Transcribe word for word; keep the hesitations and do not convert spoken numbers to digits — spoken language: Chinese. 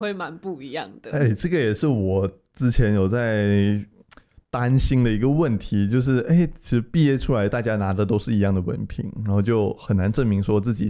会蛮不一样的。 哎，这个也是我之前有在担心的一个问题，就是哎，其实毕业出来大家拿的都是一样的文凭，然后就很难证明说自己